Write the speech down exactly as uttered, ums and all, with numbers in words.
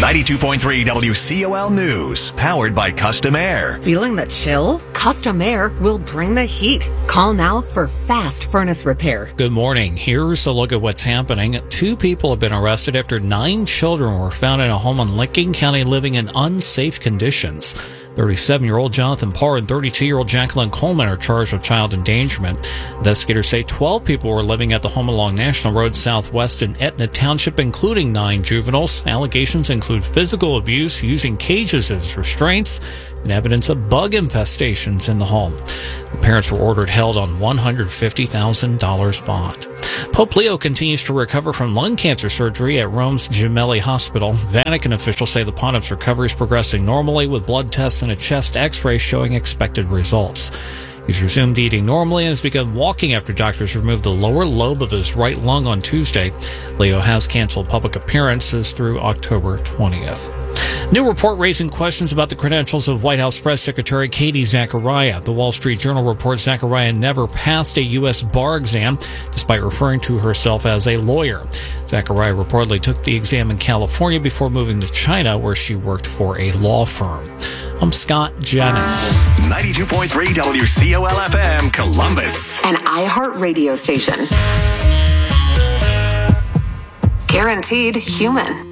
ninety-two point three W C O L News, powered by Custom Air. Feeling the chill? Custom Air will bring the heat. Call now for fast furnace repair. Good morning. Here's a look at what's happening. Two people have been arrested after nine children were found in a home in Licking County living in unsafe conditions. thirty-seven-year-old Jonathan Parr and thirty-two-year-old Jacqueline Coleman are charged with child endangerment. Investigators say twelve people were living at the home along National Road Southwest in Etna Township, including nine juveniles. Allegations include physical abuse, using cages as restraints, and evidence of bug infestations in the home. The parents were ordered held on one hundred fifty thousand dollars bond. Pope Leo continues to recover from lung cancer surgery at Rome's Gemelli Hospital. Vatican officials say the pontiff's recovery is progressing normally, with blood tests and a chest x-ray showing expected results. He's resumed eating normally and has begun walking after doctors removed the lower lobe of his right lung on Tuesday. Leo has canceled public appearances through October twentieth. New report raising questions about the credentials of White House Press Secretary Katie Zachariah. The Wall Street Journal reports Zachariah never passed a U S bar exam, despite referring to herself as a lawyer. Zachariah reportedly took the exam in California before moving to China, where she worked for a law firm. I'm Scott Jennings. ninety-two point three W C O L F M, Columbus. An iHeart radio station. Guaranteed human.